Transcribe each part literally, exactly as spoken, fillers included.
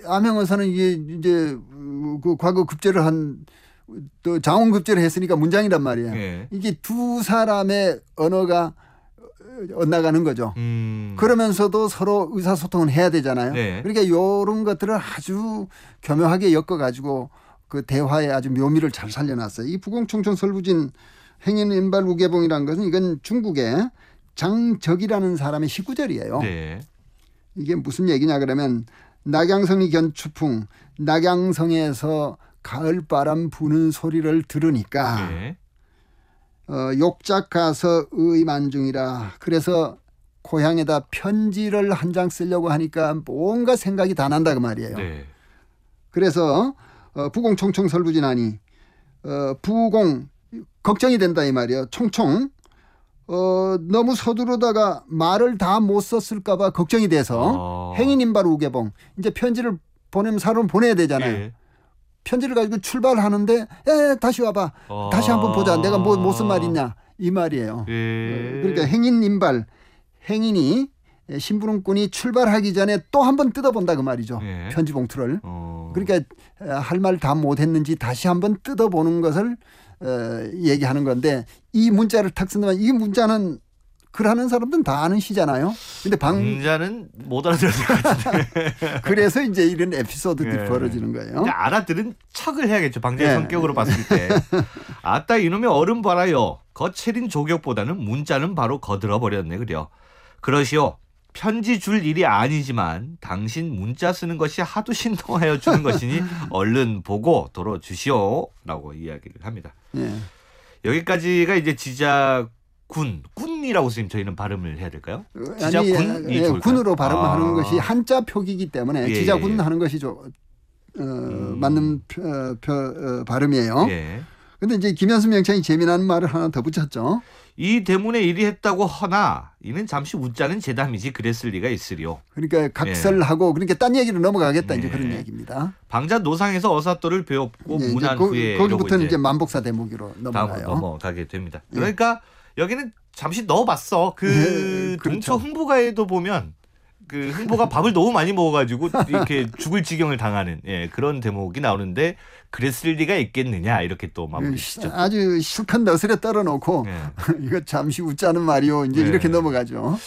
암행어사는 이게 이제 그 과거 급제를 한 또 장원급제를 했으니까 문장이란 말이에요. 네. 이게 두 사람의 언어가 엇나가는 거죠. 음. 그러면서도 서로 의사소통은 해야 되잖아요. 네. 그러니까 이런 것들을 아주 교묘하게 엮어가지고 그 대화에 아주 묘미를 잘 살려놨어요. 이 부공청청설부진 행인인발우계봉이라는 것은 이건 중국의 장적이라는 사람의 십구절이에요. 네. 이게 무슨 얘기냐 그러면 낙양성이 견추풍, 낙양성에서 가을바람 부는 소리를 들으니까 네. 어, 욕작 가서 의만중이라. 그래서 고향에다 편지를 한 장 쓰려고 하니까 뭔가 생각이 다 난다 그 말이에요. 네. 그래서 어, 부공청청설부진하니 어, 부공 걱정이 된다 이 말이에요. 총총 어, 너무 서두르다가 말을 다 못 썼을까 봐 걱정이 돼서 어. 행인인발 우계봉 이제 편지를 보내면 사람 보내야 되잖아요. 네. 편지를 가지고 출발하는데 에 다시 와봐. 어. 다시 한번 보자. 내가 뭐 무슨 말 있냐 이 말이에요. 예. 그러니까 행인인발 행인이 심부름꾼이 출발하기 전에 또 한 번 뜯어본다 그 말이죠. 예. 편지 봉투를. 어. 그러니까 할 말 다 못했는지 다시 한번 뜯어보는 것을 어, 얘기하는 건데 이 문자를 탁 쓴다면 이 문자는 글하는 사람들은 다 아는 시잖아요. 근데 방 문자는 못 알아들었을 것 같은데. 그래서 이제 이런 에피소드들이 네. 벌어지는 거예요. 알아들은 척을 해야겠죠. 방자의 네. 성격으로 봤을 때. 아따 이놈의 얼음 봐라요. 거칠인 조격보다는 문자는 바로 거들어 버렸네 그려. 그러시오. 편지 줄 일이 아니지만 당신 문자 쓰는 것이 하도 신통하여 주는 것이니 얼른 보고 도로 주시오 라고 이야기를 합니다. 네. 여기까지가 이제 지자군, 군이라고 선생님 저희는 발음을 해야 될까요? 지자군이 예, 군으로 발음하는 아. 것이 한자 표기이기 때문에 예, 지자군 예. 하는 것이 좀 어, 음. 맞는 표, 표, 어, 발음이에요. 그런데 예. 이제 김현수 명창이 재미난 말을 하나 더 붙였죠. 이 대문에 이리 했다고 허나 이는 잠시 웃자는 제담이지 그랬을 리가 있으리요. 그러니까 각설하고 예. 그러니까 딴 얘기로 넘어가겠다 예. 이제 그런 얘기입니다. 방자 노상에서 어사또를 배웠고 예, 문안 거, 후에 거기부터는 이제, 이제 만복사 대목으로 넘어가요. 넘어가게 됩니다. 그러니까 예. 여기는 잠시 넣어봤어. 그 예, 그렇죠. 동초 흥부가에도 보면 그 흥부가 밥을 너무 많이 먹어가지고 이렇게 죽을 지경을 당하는 예, 그런 대목이 나오는데 그랬을 리가 있겠느냐 이렇게 또 마무리시죠. 아주 실컷 너스레 떨어놓고 예. 이거 잠시 웃자는 말이요. 이제 예. 이렇게 넘어가죠.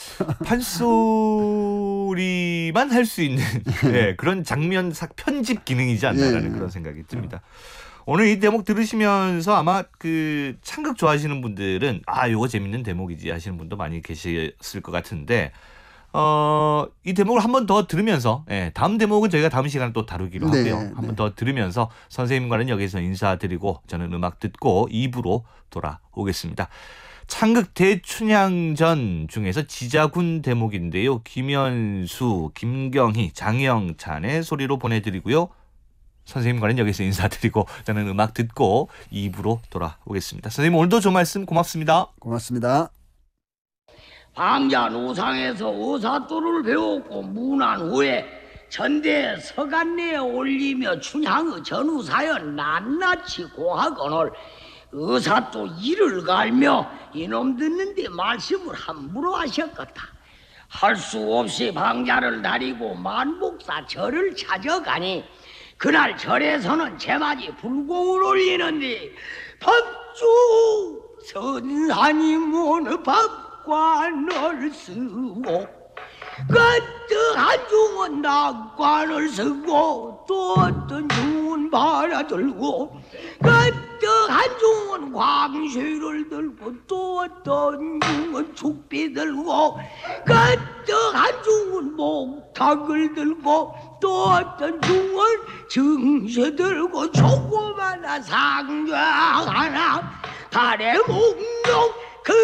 판소리만 할 수 있는 예, 그런 장면 편집 기능이지 않나라는 예. 그런 생각이 듭니다. 오늘 이 대목 들으시면서 아마 그 창극 좋아하시는 분들은 아 이거 재밌는 대목이지 하시는 분도 많이 계셨을 것 같은데 어, 이 대목을 한 번 더 들으면서 예, 다음 대목은 저희가 다음 시간에 또 다루기로 하고요. 네, 한 번 더 네. 들으면서 선생님과는 여기서 인사드리고 저는 음악 듣고 이 부로 돌아오겠습니다. 창극 대춘향전 중에서 지자군 대목인데요. 김현수, 김경희, 장영찬의 소리로 보내드리고요. 선생님과는 여기서 인사드리고 저는 음악 듣고 이 부로 돌아오겠습니다. 선생님 오늘도 좋은 말씀 고맙습니다. 고맙습니다. 방자 노상에서 어사또를 배웠고 문안 후에 전대 서간내에 올리며 춘향의 전후사연 낱낱이 공하거늘 어사또 이를 갈며 이놈 듣는데 말씀을 함부로 하셨겠다. 할 수 없이 방자를 다리고 만복사 절을 찾아가니 그날 절에서는 제맞이 불공을 올리는데 법주 선사님 오늘 법 관을 쓰고 그때 한 중은 낙관을 쓰고 또 어떤 중은 바라들고 그때 한 중은 광쇠를 들고 또 어떤 중은 축비 들고 그때 한 중은 목탁을 들고 또 어떤 중은 증세 들고 조그마한 상좌 하나 달에 몽룡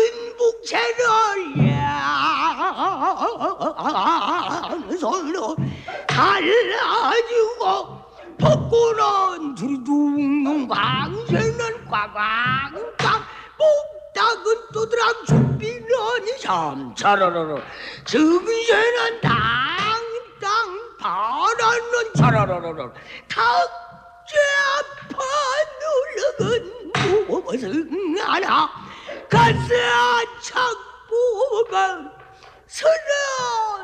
근북채를 양손으로 달라주고 폭구는 두둥둥 광쇠는 꽝꽝꽝 목닥은 두드랑 죽비는 참차라라라 증세는 당당 바라는 차라라라라 탁자파 누르근 무엇은 하나 가사 착보가 서러